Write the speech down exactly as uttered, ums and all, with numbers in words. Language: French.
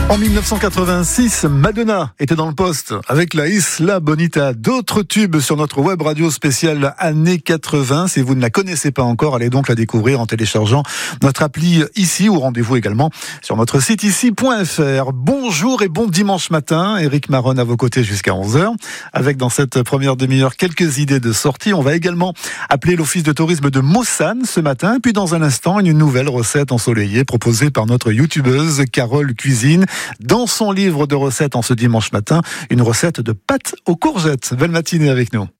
En dix-neuf cent quatre-vingt-six, Madonna était dans le poste avec la Isla Bonita. D'autres tubes sur notre web radio spéciale années quatre-vingts. Si vous ne la connaissez pas encore, allez donc la découvrir en téléchargeant notre appli ici ou rendez-vous également sur notre site ici point f r. Bonjour et bon dimanche matin. Éric Maron à vos côtés jusqu'à onze heures. Avec dans cette première demi-heure quelques idées de sortie. On va également appeler l'office de tourisme de Mossane ce matin. Puis dans un instant, une nouvelle recette ensoleillée proposée par notre youtubeuse Carole Cuisine. Dans son livre de recettes en ce dimanche matin, une recette de pâtes aux courgettes. Belle matinée avec nous.